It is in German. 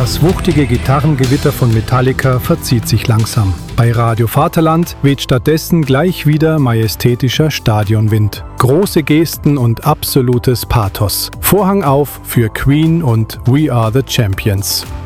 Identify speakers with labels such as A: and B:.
A: Das wuchtige Gitarrengewitter von Metallica verzieht sich langsam. Bei Radio Vaterland weht stattdessen gleich wieder majestätischer Stadionwind. Große Gesten und absolutes Pathos. Vorhang auf für Queen und We Are the Champions.